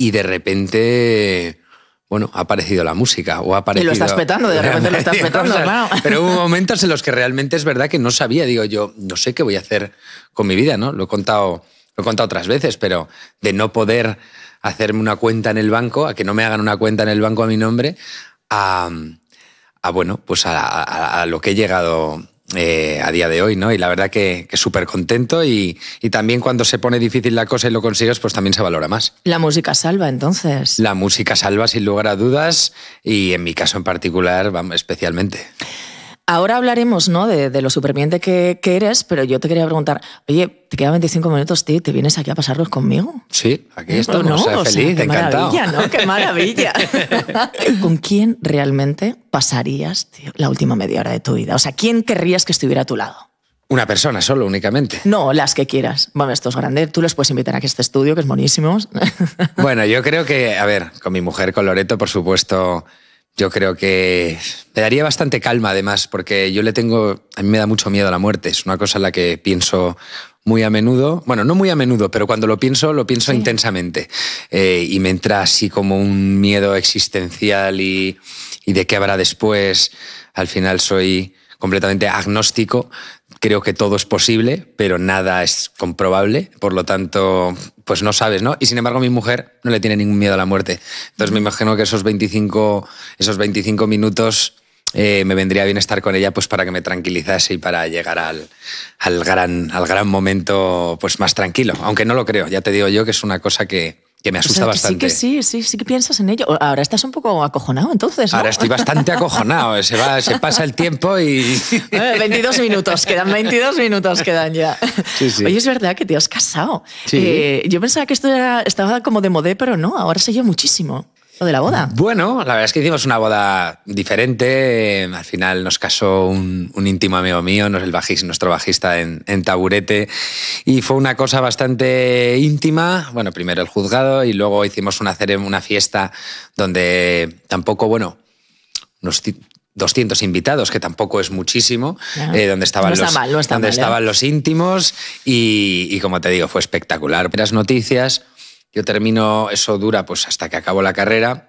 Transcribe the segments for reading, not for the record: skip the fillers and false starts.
y de repente... Bueno, ha aparecido la música o ha aparecido... Y lo estás petando, de repente lo estás petando, cosas, claro. Pero hubo momentos en los que realmente es verdad que no sabía. Digo, yo no sé qué voy a hacer con mi vida, ¿no? Lo he contado otras veces, pero de no poder hacerme una cuenta en el banco, a que no me hagan una cuenta en el banco a mi nombre, bueno, pues a lo que he llegado a día de hoy, ¿no? Y la verdad que súper contento y también cuando se pone difícil la cosa y lo consigues, pues también se valora más. La música salva, entonces. La música salva sin lugar a dudas y en mi caso en particular, vamos, especialmente. Ahora hablaremos, ¿no?, de lo superviviente que eres, pero yo te quería preguntar, oye, te quedan 25 minutos, tío, ¿te vienes aquí a pasarlos conmigo? Sí, aquí estamos, ¿No? feliz, encantado. Qué maravilla, ¿no? Qué maravilla. ¿Con quién realmente pasarías, tío, la última media hora de tu vida? O sea, ¿quién querrías que estuviera a tu lado? Una persona solo, únicamente. No, las que quieras. Bueno, esto es grande. Tú les puedes invitar aquí a este estudio, que es buenísimo. Bueno, yo creo que, a ver, con mi mujer, con Loreto, por supuesto... Yo creo que me daría bastante calma, además, porque a mí me da mucho miedo a la muerte. Es una cosa en la que pienso muy a menudo. Bueno, no muy a menudo, pero cuando lo pienso sí. Intensamente. Y me entra así como un miedo existencial y de qué habrá después. Al final soy completamente agnóstico. Creo que todo es posible, pero nada es comprobable. Por lo tanto, pues no sabes, ¿no? Y sin embargo, mi mujer no le tiene ningún miedo a la muerte. Entonces me imagino que esos 25 minutos me vendría bien estar con ella pues para que me tranquilizase y para llegar al gran momento pues más tranquilo. Aunque no lo creo. Ya te digo yo que es una cosa que me asusta bastante. Sí que piensas en ello. Ahora estás un poco acojonado, entonces, ¿no? Ahora estoy bastante acojonado. Se pasa el tiempo y... 22 minutos, quedan 22 minutos quedan ya. Sí. Oye, es verdad que te has casado. Sí. Yo pensaba que esto estaba como de modé, pero no, ahora se lleva muchísimo. Lo de la boda. Bueno, la verdad es que hicimos una boda diferente. Al final nos casó un íntimo amigo mío, nuestro bajista en Taburete. Y fue una cosa bastante íntima. Bueno, primero el juzgado y luego hicimos una fiesta donde tampoco, bueno, unos 200 invitados, que tampoco es muchísimo, donde estaban los íntimos y como te digo, fue espectacular. Primeras noticias... Yo termino, eso dura pues hasta que acabo la carrera.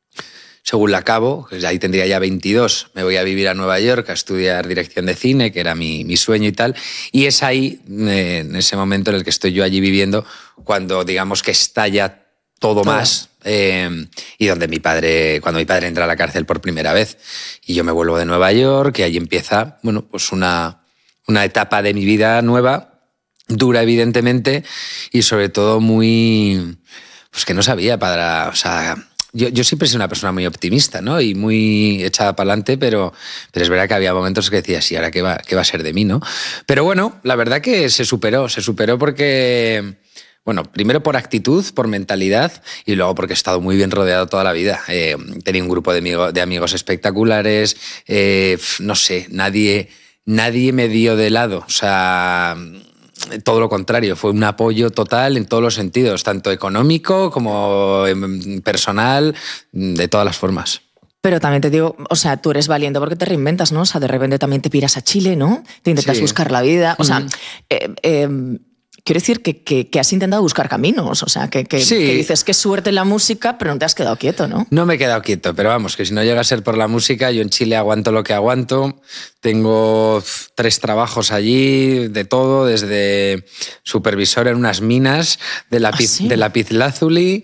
Según la acabo, pues ahí tendría ya 22, me voy a vivir a Nueva York a estudiar dirección de cine, que era mi sueño y tal. Y es ahí, en ese momento en el que estoy yo allí viviendo, cuando digamos que estalla todo más. Y cuando mi padre entra a la cárcel por primera vez. Y yo me vuelvo de Nueva York y ahí empieza, bueno, pues una etapa de mi vida nueva, dura, evidentemente, y sobre todo muy... Pues que no sabía o sea, yo siempre soy una persona muy optimista, ¿no? Y muy echada para adelante, pero es verdad que había momentos que decía, sí, ¿ahora qué va a ser de mí, no? Pero bueno, la verdad que se superó porque... Bueno, primero por actitud, por mentalidad y luego porque he estado muy bien rodeado toda la vida. Tenía un grupo de amigos espectaculares, no sé, nadie me dio de lado, o sea... Todo lo contrario, fue un apoyo total en todos los sentidos, tanto económico como personal, de todas las formas. Pero también te digo, o sea, tú eres valiente porque te reinventas, ¿no? O sea, de repente también te piras a Chile, ¿no? Te intentas buscar la vida. O sea, quiero decir que has intentado buscar caminos. O sea, que dices qué suerte en la música, pero no te has quedado quieto, ¿no? No me he quedado quieto, pero vamos, que si no llega a ser por la música, yo en Chile aguanto lo que aguanto. Tengo 3 trabajos allí, de todo, desde supervisor en unas minas de lapislázuli.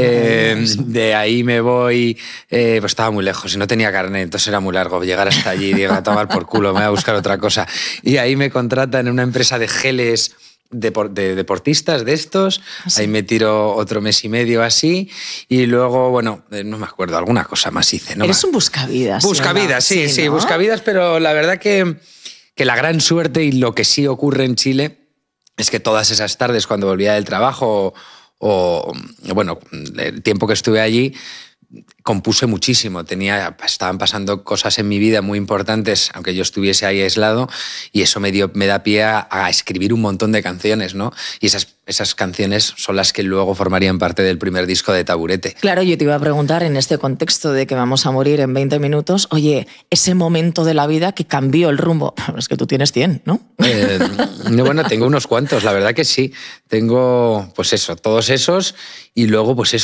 De ahí me voy, pues estaba muy lejos y no tenía carnet, entonces era muy largo llegar hasta allí y digo, a tomar por culo, me voy a buscar otra cosa. Y ahí me contratan en una empresa de geles de deportistas de estos, ahí me tiro otro mes y medio así y luego, bueno, no me acuerdo, alguna cosa más hice. Eres un buscavidas. Buscavidas, sí, ¿no? Buscavidas, pero la verdad que la gran suerte y lo que sí ocurre en Chile es que todas esas tardes cuando volvía del trabajo o bueno, el tiempo que estuve allí, compuse muchísimo. Estaban pasando cosas en mi vida muy importantes, aunque yo estuviese ahí aislado, y eso me da pie a escribir un montón de canciones, ¿no? Y esas canciones son las que luego formarían parte del primer disco de Taburete. Claro, yo te iba a preguntar en este contexto de que vamos a morir en 20 minutos, oye, ese momento de la vida que cambió el rumbo. Es que tú tienes 100, ¿no? Bueno, tengo unos cuantos, la verdad que sí. Tengo, pues eso, todos esos, y luego, pues eso,